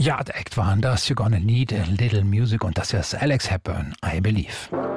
Yard Act waren das. You're gonna need a little music. Und das ist Alex Hepburn, I Believe.